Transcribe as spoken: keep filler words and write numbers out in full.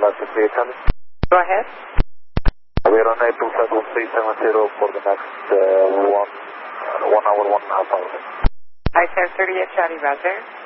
Alaska three eight seven. Go ahead. We are on April flight one three seven zero for the next uh, one, uh, one hour, one and a half hours. I ten thirty-eight, Charlie, Roger.